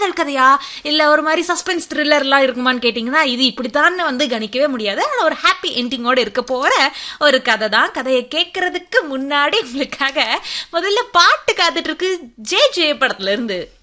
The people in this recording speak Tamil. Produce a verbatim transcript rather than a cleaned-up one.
காதல் கதையா இல்ல ஒரு மாதிரி சஸ்பென்ஸ் த்ரில்லர் எல்லாம் இருக்குமான்னு கேட்டீங்கன்னா இது இப்படித்தான் வந்து கணிக்கவே முடியாது. ஆனா ஒரு ஹாப்பி எண்டிங்கோட இருக்க போற ஒரு கதை தான். கதையை கேட்கறதுக்கு முன்னாடி உங்களுக்காக முதல்ல பாட்டு காத்துட்டு இருக்கு ஜே ஜே படத்துல இருந்து.